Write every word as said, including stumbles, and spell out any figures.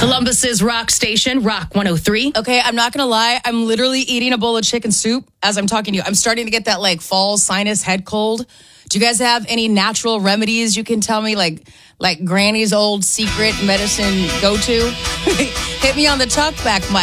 Columbus's rock station, Rock one oh three. Okay, I'm not gonna lie. I'm literally eating a bowl of chicken soup as I'm talking to you. I'm starting to get that like fall sinus head cold. Do you guys have any natural remedies you can tell me, like like Granny's old secret medicine go to? Hit me on the talkback mic.